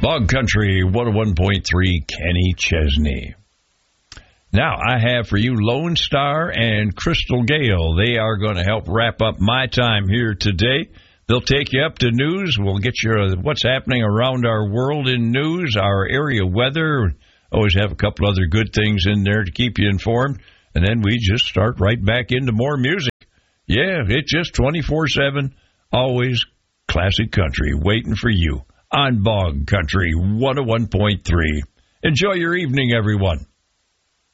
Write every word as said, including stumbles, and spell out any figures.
Bog Country one oh one point three, Kenny Chesney. Now, I have for you Lone Star and Crystal Gale. They are going to help wrap up my time here today. They'll take you up to news. We'll get you uh, what's happening around our world in news, our area weather. Always have a couple other good things in there to keep you informed. And then we just start right back into more music. Yeah, it's just twenty-four seven, always classic country waiting for you on Bog Country one oh one point three. Enjoy your evening, everyone.